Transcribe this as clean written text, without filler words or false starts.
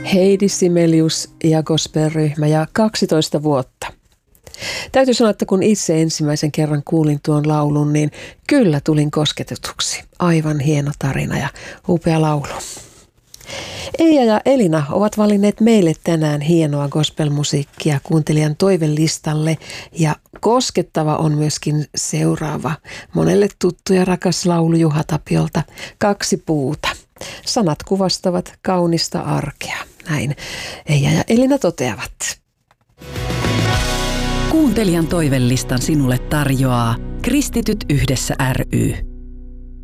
Heidi Sibelius ja gospelryhmä ja 12 vuotta. Täytyy sanoa, että kun itse ensimmäisen kerran kuulin tuon laulun, niin kyllä tulin kosketetuksi. Aivan hieno tarina ja upea laulu. Eija ja Elina ovat valinneet meille tänään hienoa gospelmusiikkia kuuntelijan toivelistalle ja koskettava on myöskin seuraava. Monelle tuttu ja rakas laulu Juha Tapiolta, Kaksi puuta. Sanat kuvastavat kaunista arkea. Näin Eija ja Elina toteavat. Kuuntelijan toivelistan sinulle tarjoaa Kristityt yhdessä ry.